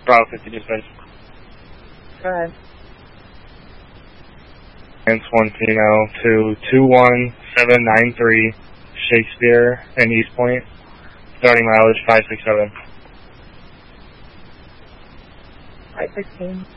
Bravo 50 dispatch. Go ahead. It's 1 female to 21793 Shakespeare in East Point. Starting mileage 567. 516.